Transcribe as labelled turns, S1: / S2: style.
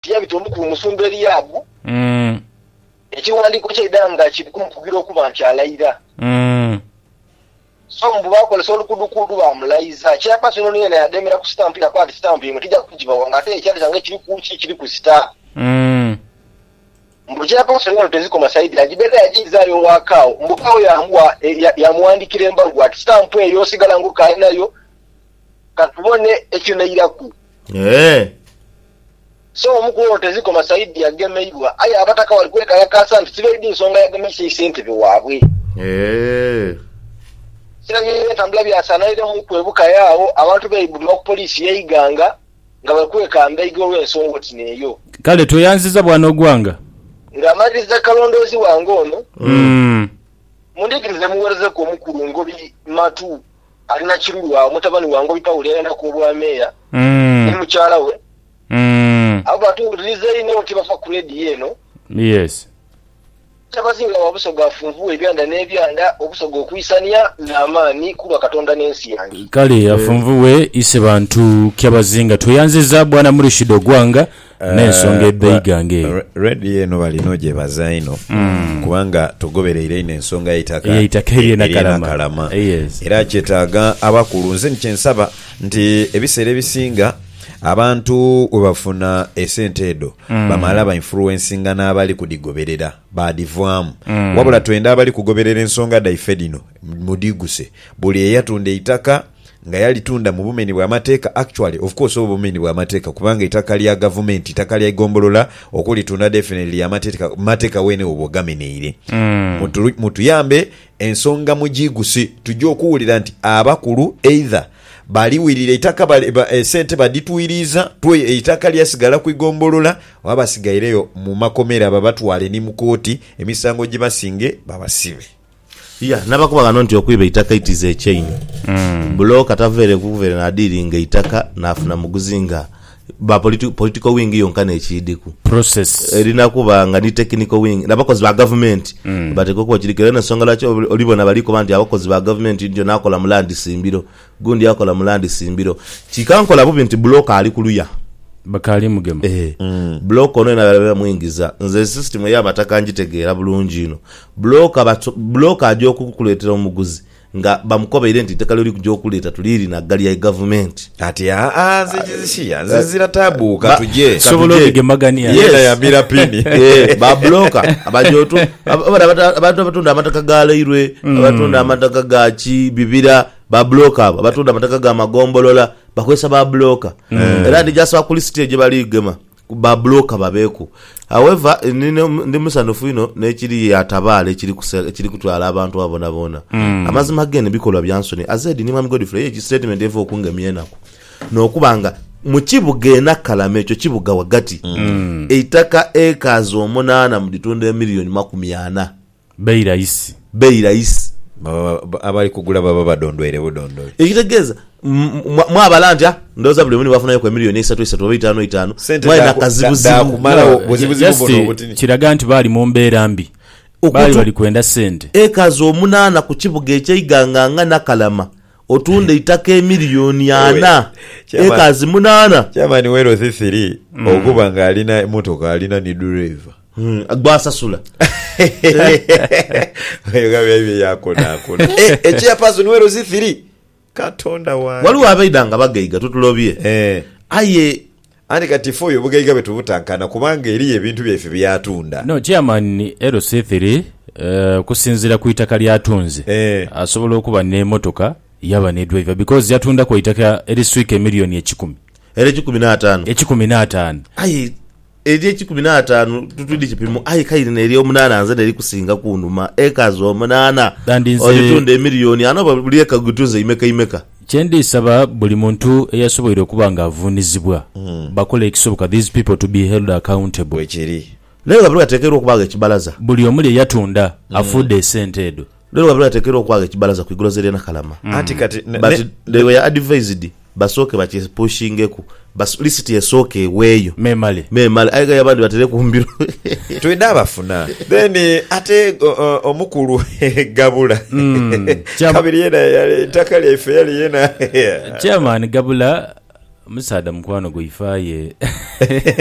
S1: tiyabita omukulu musumba Eriyabu ekiwandiiko ky'edanga kikugira okuba nti alayira so mbu bakolesa olukudukudu bamulayiza kyapa kino niyo yademera ku stamp ya kwati stamp imwe tijja kugiba wanga ate ekyali kyange kiri ku star mbu kyapa kino tezikoma saidi agibera yagizayo wakao mbukawo yamuwandikira embalu ati stamp eyo osigala nguka nayo katubone ekinayiraku so omukulu tezikoma saidi yagemeibwa aye abataka wali kweka kasa nti sibeidi nsonga yagemeise isente biwabwe siragire tambula byasanaire mu kwebuka yawo abantu beibulwa ku police yeiganga nga bakweka mbeigo lw'ensonga tineyo
S2: kale toyanziza bwana ogwanga
S1: ngamaliza kalondozi wange ono mundigirize muwereze ku omukulu Ngobi Matu alina kirulwa mutabani wange bipawuli yenda ku bwameya ni mukyala we abo atulirize ine otibafa ku radio eno
S2: yes
S1: tabazinga wabusoga afunvuwe ebyanda n'ebyanda obusoga okuyisania n'amaani kuba Katonda n'ensi yange
S2: kale afunvuwe ise bantu kyabazinga tuyanziza bwana Murishido Gwanga n'ensonga ebbeyigange
S3: radio eno balino gye bazaino kubanga tugobereire ine ensonga
S2: y'eitaka eryenakalama
S3: era kyetaaga abakulu nze nkyensaba nti ebiseera ebisinga abantu webafuna esente edo bamala ba influencinga n'abali kudigoberera badivwamu wabula twenda abali kugoberera ensonga daife dino mudiguse buli eyatunda eitaka nga yalitunda mu bumenyi bw'amateeka actually of course obumenyi bw'amateeka kubanga itaka lya government itaka lya gombolola okulitunda definitely amateeka wene obwogameneire mutuyambe ensonga mugiguse tujja okuwulira nti abakulu either baliwirira itaka sente badituwiriza twe itaka lyasigala kwigombolola wabasigayireyo mu makomera babatwale ni mu kooti emisango gibasinge babasibe
S4: nabakuba gano nti okwiba itaka itize echain block atavere kuvere na dealing itaka nafuna muguzinga ba political wing yonka nekidiku
S2: process
S4: erina kuba nga ni technical wing nabakozi ba government bateko ko kirikere na songa lacho olibona baliko bandi abakozi ba government ndio nakola mulandi simbiro gundi yakola mulandi simbiro kikankola bubi nti block ali kuluya
S2: bakali mugema
S4: block ono na mwingiza nze system ya bataka njitegeera bulungi ino block ajo kukuletera omuguzi nga bamukobeire nti tekalo uli kujja okuleta tuliri na gali ya government
S3: ati zizishia zizira tabu katuje
S2: sobolo bigemagania
S3: ya mira pini
S4: ba bloka abajotu abantu batunda amataka galeirwe abatunda amataka gachi bibira ba bloka abatunda amataka ga magombolola bakwesa ba bloka era ndi just bakulisite je bali gema ba bloka babeku however ndi musandufu ino nekiri yatabale kiri kutwala abantu abona amazima gene bikolwa byansoni azedi ni Mwami Godfrey eki statement evo okungemyenako nokubanga mukibuge kalame ekyo kibuga wagati eitaka ekazi 8 mu ditunde milioni 40
S3: bei raisi abali kugula baba badondwere bodondole
S4: ekitegeza mwabalanja ndoza buli muni bafuna yo milioni 3.5 mwana kazibuzibu
S3: kumala bozibuzibu bono
S2: kiraga nti bali mu mbeera mbi bali kwenda sente
S4: ekazi 8 ku kibuga ekyiganganga nakalama otunde itaka milioni 4 ekazi 8
S3: chamani wero 3 okubanga alina motoka alina ni driver
S4: agbasasula
S3: gabe yakona ekiya paso nwero 3 Katonda wa
S4: waliwo abaidanga bagaiga tutulobye aye
S3: andi katifo yo bugaiga betubutankana kubanga eri ebintu byefe byatunda
S2: no chairman LC3 kusinzira ku itaka lyatunze asobola okuba ne motoka yaba ne driver because yatunda ku itaka eriswike milioni 10
S4: ere 15 aye eri 15 tutudi kipimo aye kairi ne eri 8 anza eri kusinga kunuma ekazi 8 otunde milioni ano bulieka gutunze imeka
S2: chendi saba buli muntu eyasoboire okubanga avunizibwa bakola ekisoboka these people to be held accountable
S3: ekiri
S4: lero gabruka tekero okubaga ekibalaza
S2: buli omuli yatunda afude esente edo
S4: lero gabruka tekero okubaga ekibalaza ku igolozere na kalama
S3: ati kati
S4: but they were advised basoke bache pushingeku bas list yesoke weyo memale aiga yabandi batere kumbiro
S3: twenda abafuna then ate omukulu Gabula kabiri yena takali efe yena
S2: chairman Gabula musada mkwano go ifaye